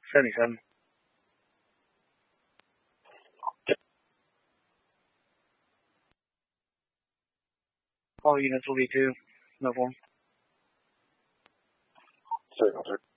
77. All units will be 2. No form. Signal, sir.